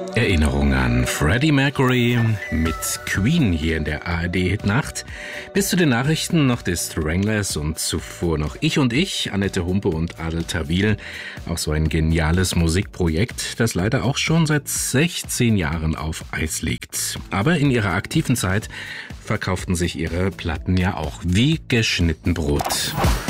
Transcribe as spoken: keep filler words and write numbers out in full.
Erinnerung an Freddie Mercury mit Queen hier in der A R D-Hitnacht. Bis zu den Nachrichten noch die Stranglers und zuvor noch Ich und Ich, Annette Humpe und Adel Tawil. Auch so ein geniales Musikprojekt, das leider auch schon seit sechzehn Jahren auf Eis liegt. Aber in ihrer aktiven Zeit verkauften sich ihre Platten ja auch wie geschnitten Brot.